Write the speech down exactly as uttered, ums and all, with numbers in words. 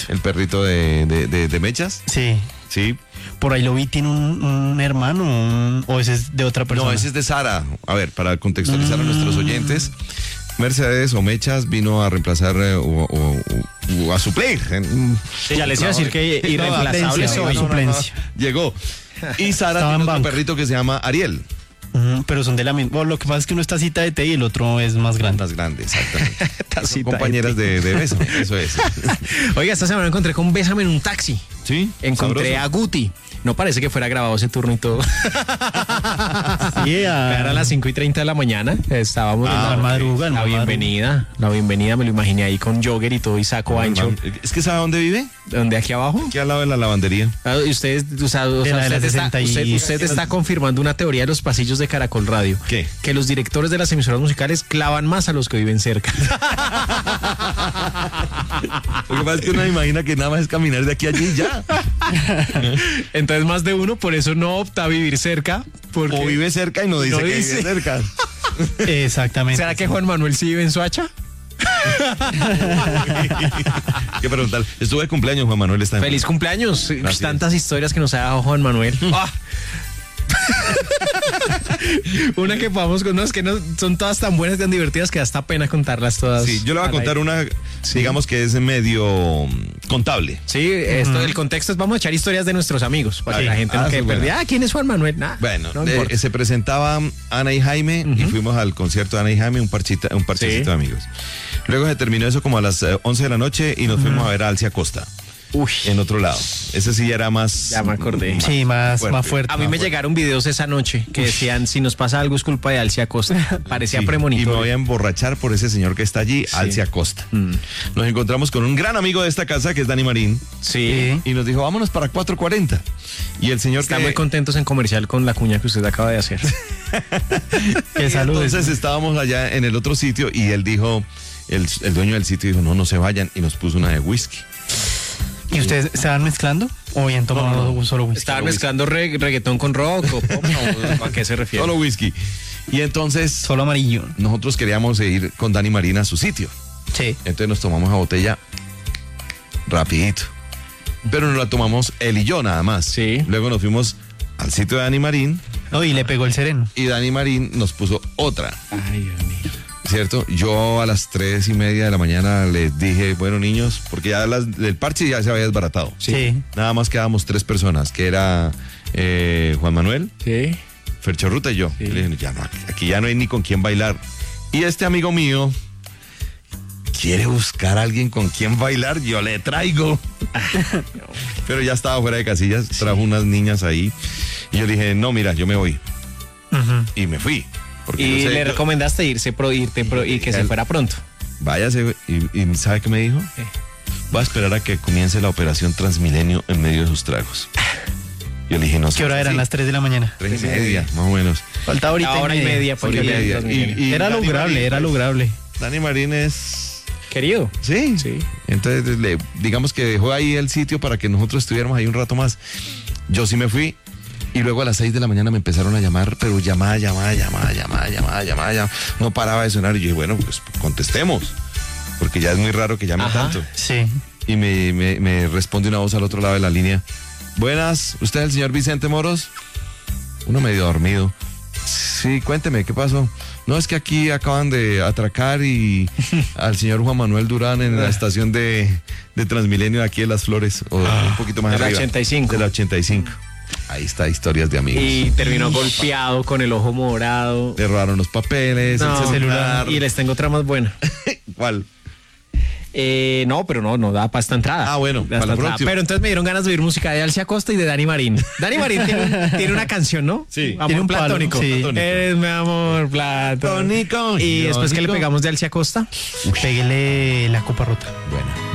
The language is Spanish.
perrito. El perrito de, de, de, de Mechas. Sí. Sí. Por ahí lo vi, tiene un, un hermano, un- o ese es de otra persona. No, ese es de Sara. A ver, para contextualizar a nuestros oyentes, Mercedes o Mechas vino a reemplazar eh, o, o- o- o a suplir. en- Sí, ya les iba a decir que irreemplazable Suplencia, soy. suplencia. Llegó. Y Sara Estaba tiene en otro banca. perrito que se llama Ariel. Ujú, pero son de la misma. Bueno, lo que pasa es que uno está cita de té y el otro es más grande. Más grande, exactamente. Son Tacita compañeras de, de beso. Eso es. Oiga, esta semana me encontré con Bésame en un taxi. ¿Sí? Encontré Sabroso. a Guti. No parece que fuera grabado ese turno y todo. Yeah. Era a las cinco y treinta de la mañana. Estábamos Ah, en la, madruga, la no bienvenida. La bienvenida me lo imaginé ahí con jogger y todo y saco ancho. Es que ¿sabe dónde vive? ¿Dónde aquí abajo? Aquí al lado de la lavandería. Ah, y Ustedes, o sea, o De sea, la de la usted, está, sesenta y- usted- usted está confirmando una teoría de los pasillos de Caracol Radio. ¿Qué? Que los directores de las emisoras musicales clavan más a los que viven cerca. Lo que pasa es que uno imagina que nada más es caminar de aquí a allí y ya. Entonces más de uno por eso no opta a vivir cerca. Porque... O vive cerca y no dice No que dice. vive cerca. Exactamente. ¿Será que Juan Manuel sí vive en Soacha? ¿Qué preguntar? Estuve de cumpleaños, Juan Manuel está en- Feliz cumpleaños. Gracias. Tantas historias que nos ha dado Juan Manuel. Ah. Una que podamos con unas que no, son todas tan buenas y tan divertidas que hasta pena contarlas todas. Sí, yo le voy a al contar aire. una, digamos que es medio mm, contable. Sí, esto, el contexto es vamos a echar historias de nuestros amigos para que Sí. la gente no Ah, quede sí, bueno. perdida. Ah, ¿quién es Juan Manuel? Nah, Bueno, no eh, importa. se presentaba Ana y Jaime y fuimos al concierto de Ana y Jaime, un, parchita, un parchecito Sí. de amigos. Luego se terminó eso como a las eh, once de la noche y nos fuimos a ver a Alcia Costa Uy, en otro lado. Ese sí ya era más... ya me acordé. Sí, más fuerte. más fuerte. A mí me llegaron videos esa noche que decían, si nos pasa algo es culpa de Alcia Costa. Parecía Sí, y me premonitorio. voy a emborrachar por ese señor que está allí, Alcia Costa. Mm. Nos encontramos con un gran amigo de esta casa que es Dani Marín Sí. y nos dijo, vámonos para cuatro cuarenta. Y el señor Están que... muy contentos en comercial con la cuña que usted acaba de hacer. Que saludes. Entonces estábamos allá en el otro sitio y él dijo, el, el dueño del sitio dijo, no, no se vayan y nos puso una de whisky. ¿Y ustedes estaban mezclando o habían tomado un solo whisky? Estaban mezclando re- reggaetón con rock o pop. ¿O ¿A qué se refiere? Solo whisky. Y entonces Solo amarillo. nosotros queríamos ir con Dani Marín a su sitio. Sí. Entonces nos tomamos la botella rapidito. Pero nos la tomamos él y yo nada más. Sí. Luego nos fuimos al sitio de Dani Marín Oh, y le pegó el sereno. y Dani Marín nos puso otra. Ay, Dios mío. ¿Cierto? Yo a las tres y media de la mañana les dije, bueno niños, porque ya las, el parche ya se había desbaratado. Sí. Nada más quedábamos tres personas, que era eh, Juan Manuel, Sí. Ferchorruta y yo. Sí. Y le dije, ya no, aquí ya no hay ni con quién bailar. Y este amigo mío quiere buscar a alguien con quien bailar, yo le traigo. Pero ya estaba fuera de casillas, trajo unas niñas ahí. Y yo le dije, no, mira, yo me voy. Ujú. Y me fui. Porque Y yo sé, le yo- recomendaste irse pro, irte pro- y que se Él- fuera pronto. váyase. Y, y ¿sabe qué me dijo? ¿Qué? Voy a esperar a que comience la operación Transmilenio en medio de sus tragos. Yo le dije, no sé. ¿Qué hora eran? Las tres de la mañana. Tres y media, más o menos. Falta ahorita. La hora y media. Hora y porque media. le- Y- y Era Dani lograble, Marín, era pues, lograble. Dani Marín es... Querido. Sí, Sí. Entonces, le- digamos que dejó ahí el sitio para que nosotros estuviéramos ahí un rato más. Yo sí me fui. Y luego a las seis de la mañana me empezaron a llamar, pero llamada, llamada, llamada, llamada, llamada, llamada, llamada. No paraba de sonar. Y yo dije, bueno, pues contestemos. Porque ya es muy raro que llamen Ajá. tanto. Sí. Y me, me, me responde una voz al otro lado de la línea. Buenas, ¿usted es el señor Vicente Moros? Uno medio dormido. Sí, cuénteme, ¿qué pasó? No, es que aquí acaban de atracar y al señor Juan Manuel Durán en la estación de, de Transmilenio de aquí de Las Flores, o un poquito más De la arriba. ochenta y cinco. De la ochenta y cinco. Ahí está, historias de amigos. Y terminó golpeado con el ojo morado. Le robaron los papeles, No, el celular. Y les tengo otra más buena. ¿Cuál? Eh, no, pero no, no da para esta entrada. Ah, bueno, Da para esta la entrada. próxima. Pero entonces me dieron ganas de oír música de Alcia Costa y de Dani Marín. Dani Marín tiene, un- tiene una canción, ¿no? Sí. Amor Tiene un palo, platónico. sí. Platónico. Eres mi amor platónico. Tónico. Y después que le Tónico. pegamos de Alcia Costa. Péguele la copa rota. Bueno.